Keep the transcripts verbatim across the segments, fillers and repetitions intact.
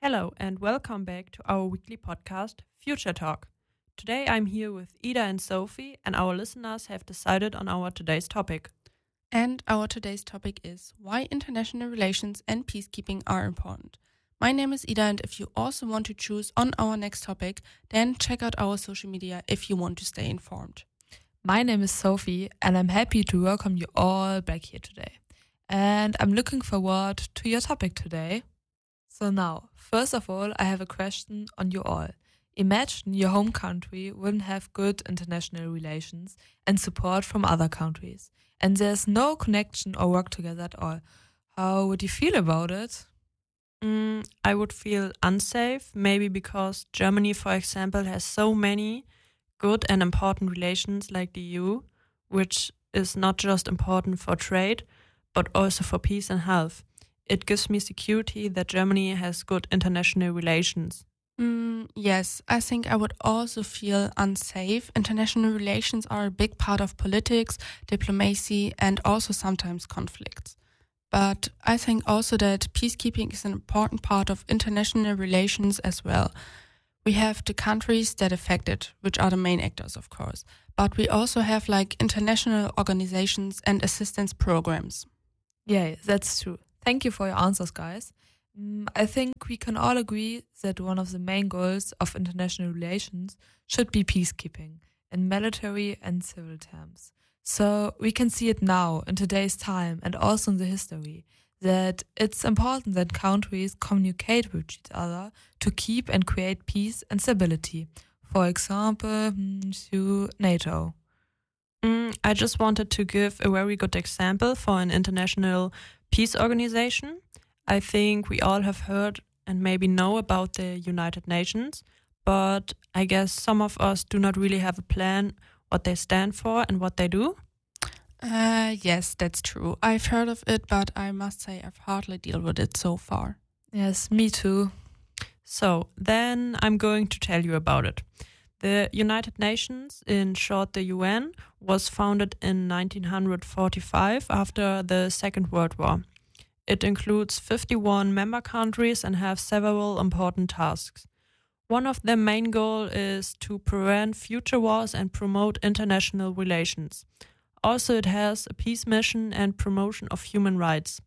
Hello and welcome back to our weekly podcast, Future Talk. Today I'm here with Ida and Sophie, and our listeners have decided on our today's topic. And our today's topic is why international relations and peacekeeping are important. My name is Ida, and if you also want to choose on our next topic, then check out our social media if you want to stay informed. My name is Sophie, and I'm happy to welcome you all back here today. And I'm looking forward to your topic today. So now, first of all, I have a question on you all. Imagine your home country wouldn't have good international relations and support from other countries, and there's no connection or work together at all. How would you feel about it? Mm, I would feel unsafe, maybe because Germany, for example, has so many good and important relations like the E U, which is not just important for trade, but also for peace and health. It gives me security that Germany has good international relations. Mm, yes, I think I would also feel unsafe. International relations are a big part of politics, diplomacy, and also sometimes conflicts. But I think also that peacekeeping is an important part of international relations as well. We have the countries that affect it, which are the main actors, of course. But we also have like international organizations and assistance programs. Yeah, that's true. Thank you for your answers, guys. Mm, I think we can all agree that one of the main goals of international relations should be peacekeeping in military and civil terms. So we can see it now in today's time and also in the history that it's important that countries communicate with each other to keep and create peace and stability. For example, through NATO. Mm, I just wanted to give a very good example for an international peace organization. I think we all have heard and maybe know about the United Nations, but I guess some of us do not really have a plan what they stand for and what they do. Uh, yes, that's true. I've heard of it, but I must say I've hardly dealt with it so far. Yes, me too. So then I'm going to tell you about it. The United Nations, in short the U N, was founded in nineteen forty-five after the Second World War. It includes fifty-one member countries and has several important tasks. One of their main goals is to prevent future wars and promote international relations. Also, it has a peace mission and promotion of human rights.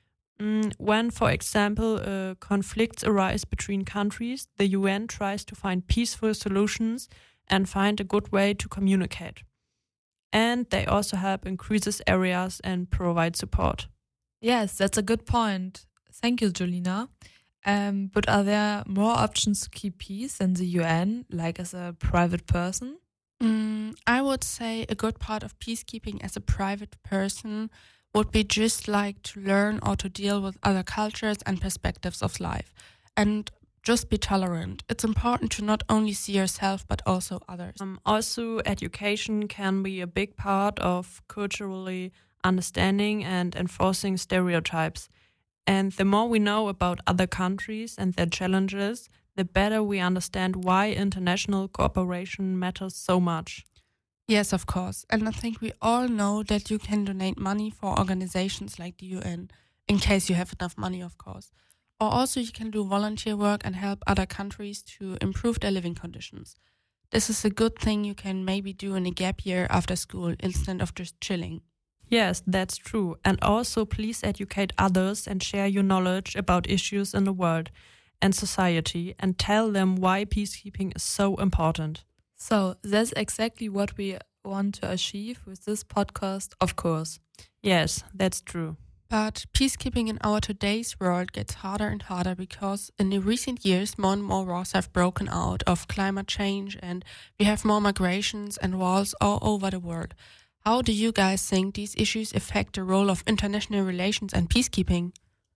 Mm, when, for example, uh, conflicts arise between countries, the U N tries to find peaceful solutions and find a good way to communicate. And they also help in crisis areas and provide support. Yes, that's a good point. Thank you, Jolina. Um, but are there more options to keep peace than the U N, like as a private person? Mm, I would say a good part of peacekeeping as a private person would be just like to learn or to deal with other cultures and perspectives of life. And just be tolerant. It's important to not only see yourself, but also others. Um, also, education can be a big part of culturally understanding and enforcing stereotypes. And the more we know about other countries and their challenges, the better we understand why international cooperation matters so much. Yes, of course. And I think we all know that you can donate money for organizations like the U N, in case you have enough money, of course. Or also you can do volunteer work and help other countries to improve their living conditions. This is a good thing you can maybe do in a gap year after school instead of just chilling. Yes, that's true. And also please educate others and share your knowledge about issues in the world and society and tell them why peacekeeping is so important. So that's exactly what we want to achieve with this podcast, of course. Yes, that's true. But peacekeeping in our today's world gets harder and harder because in the recent years more and more wars have broken out of climate change and we have more migrations and wars all over the world. How do you guys think these issues affect the role of international relations and peacekeeping?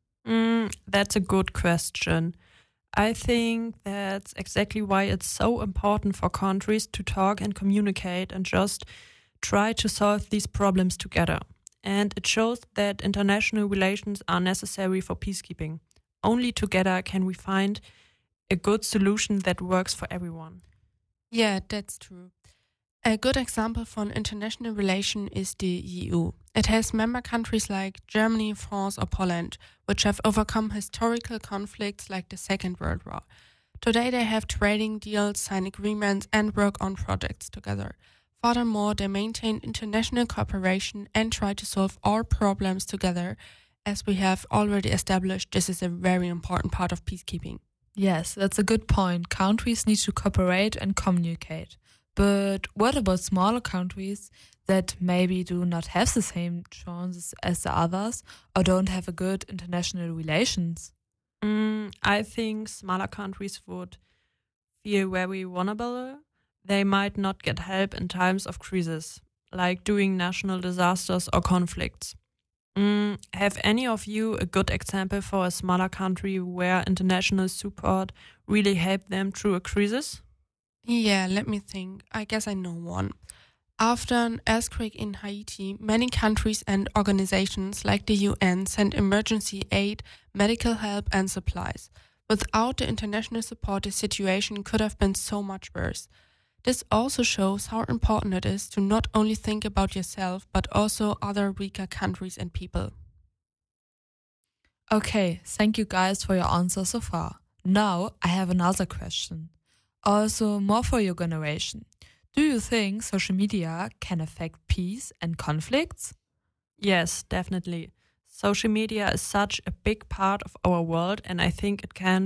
Mm, that's a good question. I think that's exactly why it's so important for countries to talk and communicate and just try to solve these problems together. And it shows that international relations are necessary for peacekeeping. Only together can we find a good solution that works for everyone. Yeah, that's true. A good example for an international relation is the E U. It has member countries like Germany, France, or Poland, which have overcome historical conflicts like the Second World War. Today they have trading deals, sign agreements, and work on projects together. Furthermore, they maintain international cooperation and try to solve all problems together. As we have already established, this is a very important part of peacekeeping. Yes, that's a good point. Countries need to cooperate and communicate. But what about smaller countries that maybe do not have the same chances as the others or don't have a good international relations? Mm, I think smaller countries would feel very vulnerable. They might not get help in times of crisis, like during national disasters or conflicts. Mm, have any of you a good example for a smaller country where international support really helped them through a crisis? Yeah, let me think. I guess I know one. After an earthquake in Haiti, many countries and organizations like the U N sent emergency aid, medical help, and supplies. Without the international support, the situation could have been so much worse. This also shows how important it is to not only think about yourself, but also other weaker countries and people. Okay, thank you guys for your answers so far. Now I have another question. Also, more for your generation. Do you think social media can affect peace and conflicts? Yes, definitely. Social media is such a big part of our world, and I think it can